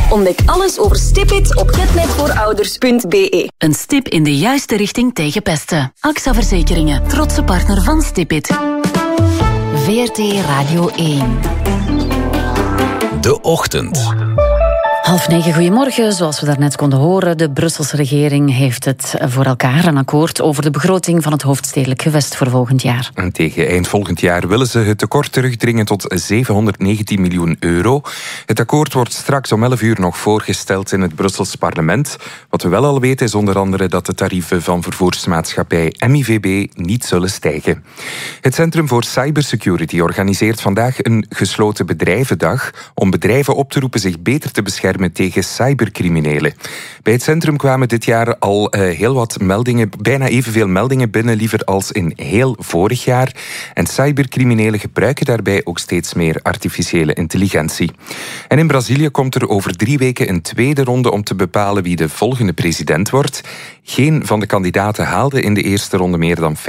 Ontdek alles over StipIt op getnetvoorouders.be. Een stip in de juiste richting tegen pesten. AXA Verzekeringen, trotse partner van StipIt. VRT Radio 1. De Ochtend. 8:30, goedemorgen. Zoals we daarnet konden horen, de Brusselse regering heeft het voor elkaar een akkoord over de begroting van het hoofdstedelijk gewest voor volgend jaar. En tegen eind volgend jaar willen ze het tekort terugdringen tot 719 miljoen euro. Het akkoord wordt straks om 11 uur nog voorgesteld in het Brussels parlement. Wat we wel al weten is onder andere dat de tarieven van vervoersmaatschappij MIVB niet zullen stijgen. Het Centrum voor Cybersecurity organiseert vandaag een gesloten bedrijvendag om bedrijven op te roepen zich beter te beschermen tegen cybercriminelen. Bij het centrum kwamen dit jaar al heel wat meldingen, bijna evenveel meldingen binnen, liever als in heel vorig jaar. En cybercriminelen gebruiken daarbij ook steeds meer artificiële intelligentie. En in Brazilië komt er over 3 weken een tweede ronde om te bepalen wie de volgende president wordt. Geen van de kandidaten haalde in de eerste ronde meer dan 50%.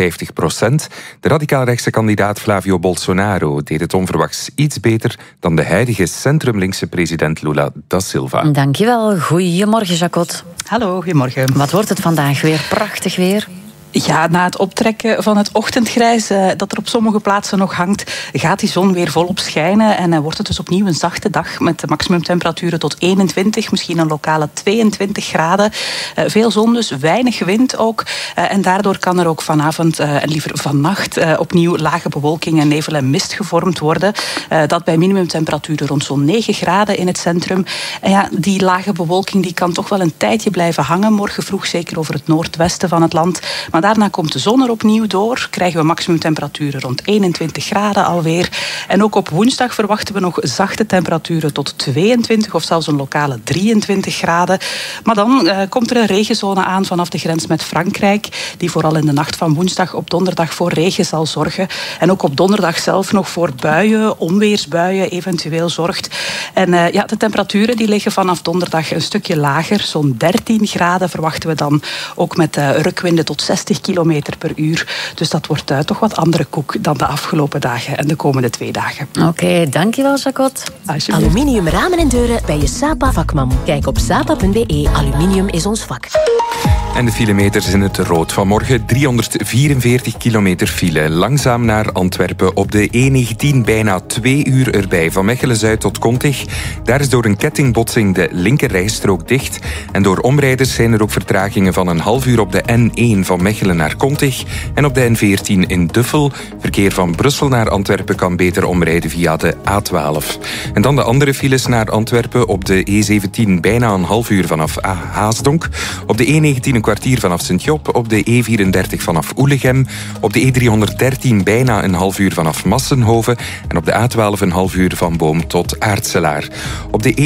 De radicaal-rechtse kandidaat Flavio Bolsonaro deed het onverwachts iets beter dan de huidige centrumlinkse president Lula da Silva. Dankjewel. Goedemorgen, Jacot. Hallo, goedemorgen. Wat wordt het vandaag weer? Prachtig weer. Ja, na het optrekken van het ochtendgrijs dat er op sommige plaatsen nog hangt, gaat die zon weer volop schijnen en wordt het dus opnieuw een zachte dag met maximumtemperaturen tot 21, misschien een lokale 22 graden. Veel zon dus, weinig wind ook. En daardoor kan er ook vanavond en liever vannacht opnieuw lage bewolking en nevel en mist gevormd worden. Dat bij minimumtemperaturen rond zo'n 9 graden in het centrum. En ja, die lage bewolking die kan toch wel een tijdje blijven hangen. Morgen vroeg zeker over het noordwesten van het land. Maar daarna komt de zon er opnieuw door. Krijgen we maximumtemperaturen rond 21 graden alweer. En ook op woensdag verwachten we nog zachte temperaturen tot 22 of zelfs een lokale 23 graden. Maar dan komt er een regenzone aan vanaf de grens met Frankrijk, die vooral in de nacht van woensdag op donderdag voor regen zal zorgen. En ook op donderdag zelf nog voor buien, onweersbuien eventueel zorgt. En de temperaturen die liggen vanaf donderdag een stukje lager. Zo'n 13 graden verwachten we dan, ook met rukwinden tot 60 kilometer per uur. Dus dat wordt toch wat andere koek dan de afgelopen dagen en de komende 2 dagen. Oké, dankjewel, Jacot. Aluminium ramen en deuren bij je Sapa vakman. Kijk op sapa.be. Aluminium is ons vak. En de filemeters in het rood. Vanmorgen 344 kilometer file. Langzaam naar Antwerpen. Op de E19 bijna 2 uur erbij. Van Mechelen-Zuid tot Kontig. Daar is door een kettingbotsing de linkerrijstrook dicht. En door omrijders zijn er ook vertragingen van een half uur op de N1 van Mechelen naar Kontig. En op de N14 in Duffel. Verkeer van Brussel naar Antwerpen kan beter omrijden via de A12. En dan de andere files naar Antwerpen. Op de E17 bijna een half uur vanaf Haasdonk. Op de E19 een kwartier vanaf Sint-Job. Op de E34 vanaf Oelegem. Op de E313 bijna een half uur vanaf Massenhoven. En op de A12 een half uur van Boom tot Aartselaar. Op de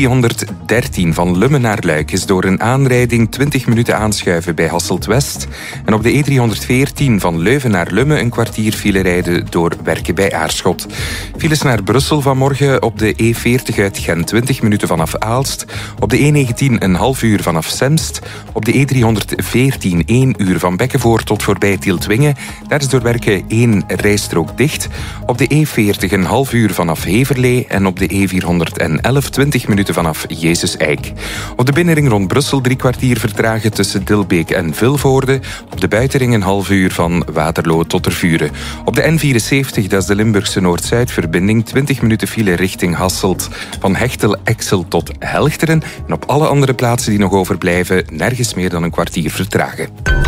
E313 van Lummen naar Luik is door een aanrijding 20 minuten aanschuiven bij Hasselt-West. En op de E314 van Leuven naar Lummen een kwartier file rijden door werken bij Aarschot. Files naar Brussel vanmorgen op de E40 uit Gent 20 minuten vanaf Aalst. Op de E19 een half uur vanaf Semst. Op de E314 1 uur van Bekkenvoort tot voorbij Tieltwingen. Daar is door werken 1 rijstrook dicht. Op de E40 een half uur vanaf Heverlee. En op de E411 20 minuten vanaf Jezus Eik. Op de binnenring rond Brussel 3 kwartier vertragen tussen Dilbeek en Vilvoorde. Op de buitenring een half uur van Waterloo tot Tervuren. Op de N74, dat is de Limburgse Noord-Zuid-verbinding, 20 minuten file richting Hasselt. Van Hechtel-Exel tot Helchteren. En op alle andere plaatsen die nog overblijven, nergens meer dan een kwartier vertragen.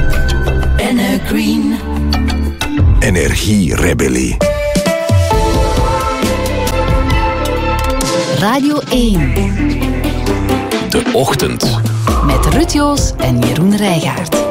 Green. Energierebellie. Radio 1. De Ochtend. Met Ruud Joos en Jeroen Rijgaard.